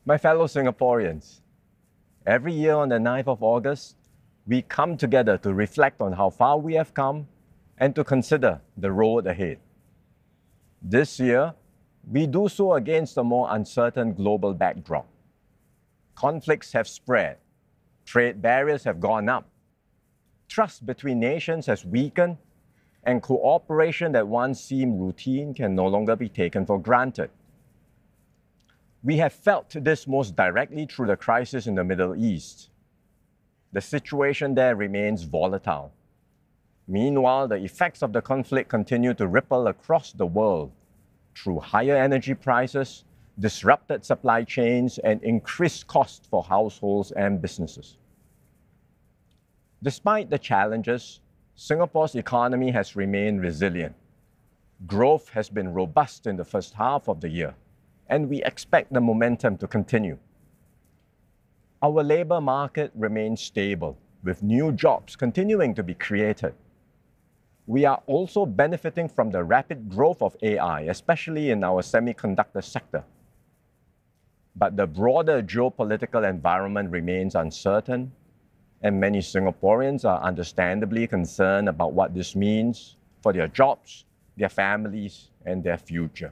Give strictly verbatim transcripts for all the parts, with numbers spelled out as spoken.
My fellow Singaporeans, every year on the ninth of August, we come together to reflect on how far we have come and to consider the road ahead. This year, we do so against a more uncertain global backdrop. Conflicts have spread, trade barriers have gone up, trust between nations has weakened, and cooperation that once seemed routine can no longer be taken for granted. We have felt this most directly through the crisis in the Middle East. The situation there remains volatile. Meanwhile, the effects of the conflict continue to ripple across the world through higher energy prices, disrupted supply chains, and increased costs for households and businesses. Despite the challenges, Singapore's economy has remained resilient. Growth has been robust in the first half of the year, and we expect the momentum to continue. Our labor market remains stable, with new jobs continuing to be created. We are also benefiting from the rapid growth of A I, especially in our semiconductor sector. But the broader geopolitical environment remains uncertain, and many Singaporeans are understandably concerned about what this means for their jobs, their families, and their future.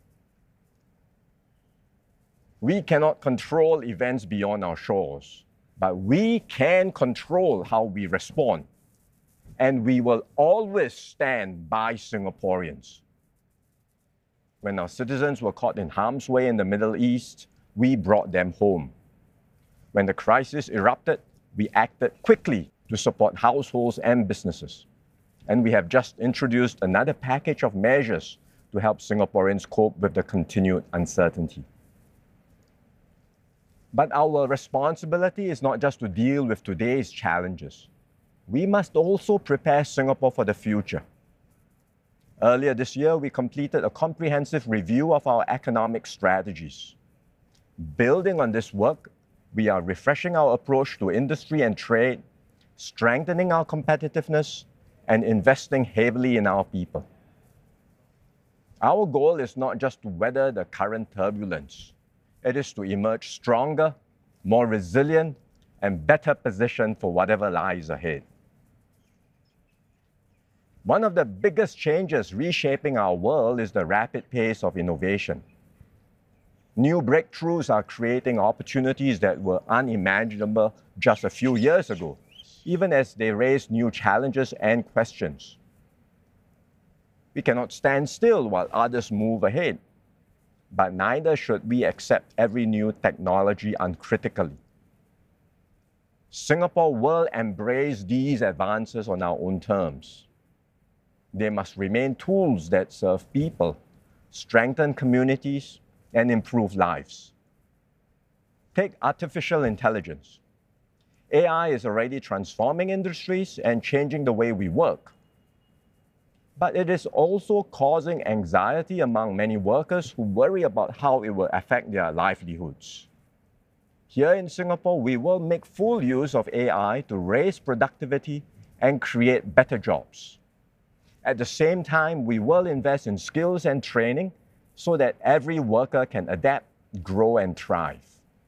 We cannot control events beyond our shores, but we can control how we respond. And we will always stand by Singaporeans. When our citizens were caught in harm's way in the Middle East, we brought them home. When the crisis erupted, we acted quickly to support households and businesses. And we have just introduced another package of measures to help Singaporeans cope with the continued uncertainty. But our responsibility is not just to deal with today's challenges. We must also prepare Singapore for the future. Earlier this year, we completed a comprehensive review of our economic strategies. Building on this work, we are refreshing our approach to industry and trade, strengthening our competitiveness, and investing heavily in our people. Our goal is not just to weather the current turbulence. It is to emerge stronger, more resilient, and better positioned for whatever lies ahead. One of the biggest changes reshaping our world is the rapid pace of innovation. New breakthroughs are creating opportunities that were unimaginable just a few years ago, even as they raise new challenges and questions. We cannot stand still while others move ahead, but neither should we accept every new technology uncritically. Singapore will embrace these advances on our own terms. They must remain tools that serve people, strengthen communities, and improve lives. Take artificial intelligence. A I is already transforming industries and changing the way we work. But it is also causing anxiety among many workers who worry about how it will affect their livelihoods. Here in Singapore, we will make full use of A I to raise productivity and create better jobs. At the same time, we will invest in skills and training so that every worker can adapt, grow, and thrive.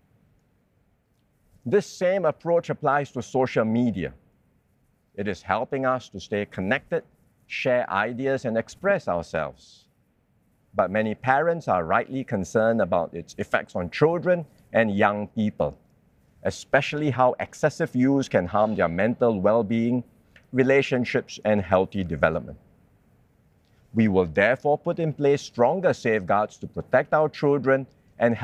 This same approach applies to social media. It is helping us to stay connected, share ideas, and express ourselves. But many parents are rightly concerned about its effects on children and young people, especially how excessive use can harm their mental well-being, relationships, and healthy development. We will therefore put in place stronger safeguards to protect our children and help